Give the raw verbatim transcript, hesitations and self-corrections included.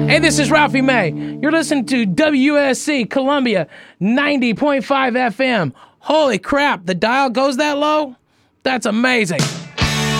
Hey, this is Ralphie May. You're listening to W U S C Columbia ninety point five F M. Holy crap, the dial goes that low? That's amazing.